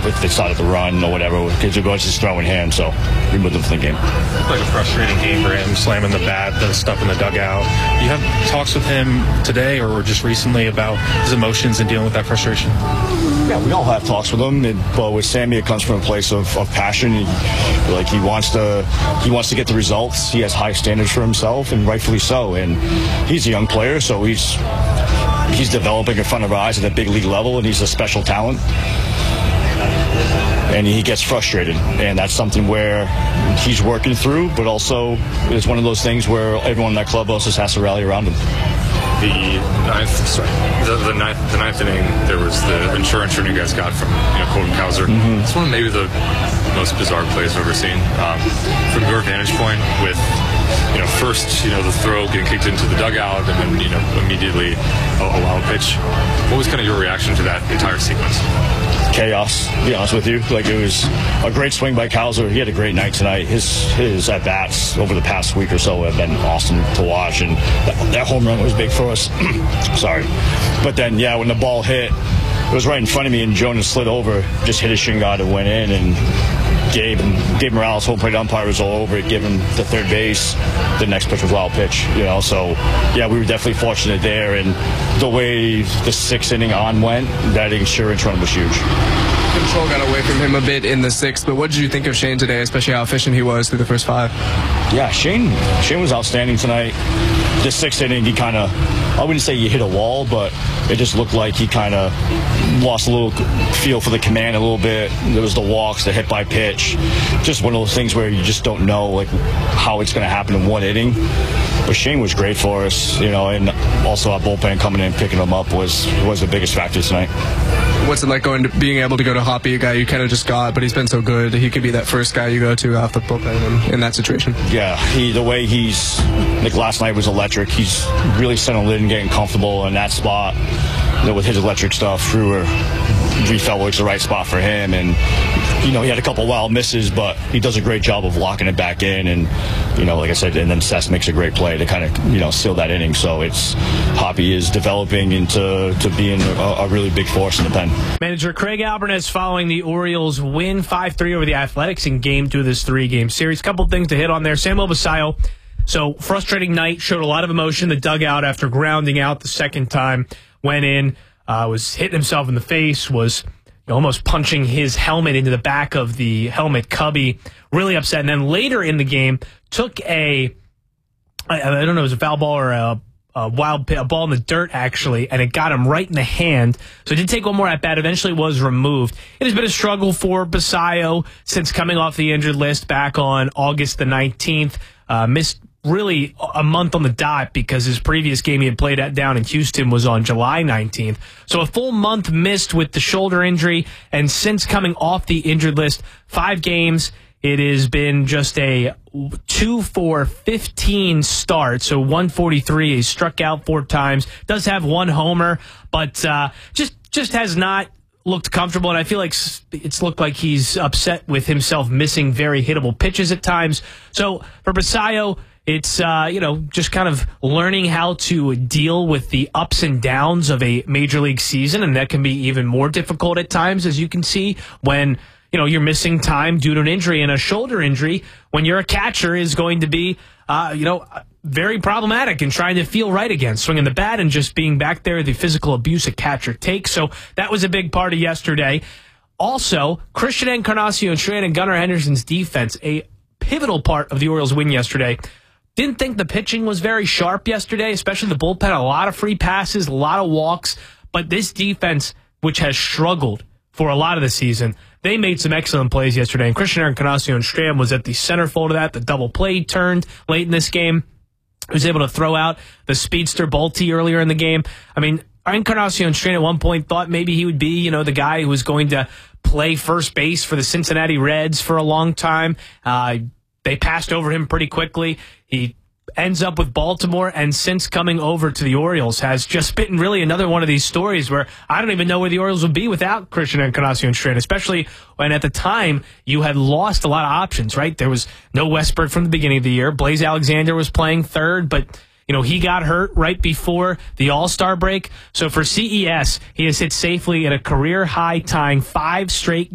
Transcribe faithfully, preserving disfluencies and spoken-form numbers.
if they started to run or whatever, because it was just throwing him, so we moved him from the game. Like a frustrating game for him, slamming the bat, the stuff in the dugout. You have talks with him today or just recently about his emotions and dealing with that frustration? Yeah, we all have talks with him, and, but with Sammy, it comes from a place of, of passion. He, like he wants to, he wants to get the results. He has high standards for himself, and rightfully so. And he's a young player, so he's he's developing in front of our eyes at a big league level, and he's a special talent. And he gets frustrated, and that's something where he's working through, but also it's one of those things where everyone in that club also has to rally around him. The ninth, sorry, the, the ninth, the ninth inning, there was the insurance run you guys got from you know Colton Cowser. Mm-hmm. It's one of maybe the most bizarre plays I've ever seen. Um, from your vantage point, with you know first you know the throw getting kicked into the dugout, and then you know immediately a, a wild pitch. What was kind of your reaction to that entire sequence? Chaos, to be honest with you. Like, it was a great swing by Cowser. He had a great night tonight. His his at bats over the past week or so have been awesome to watch, and that, that home run was big for us. Sorry, but then yeah, when the ball hit, it was right in front of me, and Jonas slid over, just hit a shin guard and went in, and Gabe and Gabe Morales, home plate umpire, was all over it, giving the third base. The next pitch was wild pitch, you know. So yeah, we were definitely fortunate there, and the way the sixth inning on went, that insurance run was huge. Control got away from him a bit in the sixth, but what did you think of Shane today, especially how efficient he was through the first five? Yeah, Shane Shane was outstanding tonight. The sixth inning, he kind of, I wouldn't say he hit a wall, but it just looked like he kind of lost a little feel for the command a little bit. There was the walks, the hit by pitch. Just one of those things where you just don't know like how it's going to happen in one inning. But Shane was great for us, you know, and also our bullpen coming in and picking him up was was the biggest factor tonight. What's it like going to being able to go to Hoppy, a guy you kind of just got, but he's been so good. He could be that first guy you go to off the bullpen in, in that situation. Yeah, he the way he's like last night was electric. He's really settled in, getting comfortable in that spot. You know, with his electric stuff, we were we felt like it's the right spot for him, and you know he had a couple wild misses, but he does a great job of locking it back in, and you know, like I said, and then Seth makes a great play to kind of you know seal that inning. So it's Hoppy is developing into to being a, a really big force in the pen. Manager Craig Albernez following the Orioles win five three over the Athletics in game two of this three-game series. Couple things to hit on there. Samuel Basallo, so frustrating night, showed a lot of emotion in the dugout after grounding out the second time, went in, uh, was hitting himself in the face, was almost punching his helmet into the back of the helmet cubby, really upset. And then later in the game, took a, I, I don't know, it was a foul ball or a, a wild a ball in the dirt, actually, and it got him right in the hand. So it did take one more at bat, eventually was removed. It has been a struggle for Basallo since coming off the injured list back on August the nineteenth. Uh, missed really a month on the dot because his previous game he had played at down in Houston was on July nineteenth. So a full month missed with the shoulder injury, and since coming off the injured list, five games, it has been just a two for fifteen start, so one forty-three. He struck out four times, does have one homer, but uh, just just has not looked comfortable, and I feel like it's looked like he's upset with himself missing very hittable pitches at times. So for Basallo, it's, uh, you know, just kind of learning how to deal with the ups and downs of a major league season, and that can be even more difficult at times, as you can see, when, you know, you're missing time due to an injury, and a shoulder injury when you're a catcher is going to be, uh, you know, very problematic in trying to feel right again, swinging the bat and just being back there, the physical abuse a catcher takes. So that was a big part of yesterday. Also, Christian Encarnacion Strand and Gunnar Henderson's defense, a pivotal part of the Orioles' win yesterday. Didn't think the pitching was very sharp yesterday, especially the bullpen. A lot of free passes, a lot of walks. But this defense, which has struggled for a lot of the season, they made some excellent plays yesterday. And Christian Encarnacion Strand was at the centerfold of that. The double play turned late in this game. He was able to throw out the speedster Bolte earlier in the game. I mean, Encarnacion Strand at one point thought maybe he would be, you know, the guy who was going to play first base for the Cincinnati Reds for a long time. Uh, they passed over him pretty quickly. He ends up with Baltimore, and since coming over to the Orioles has just been really another one of these stories where I don't even know where the Orioles would be without Christian Encarnacion Strand, especially when at the time you had lost a lot of options, right? There was no Westburg from the beginning of the year. Blaze Alexander was playing third, but you know, he got hurt right before the All-Star break. So for C E S, he has hit safely at a career high, tying five straight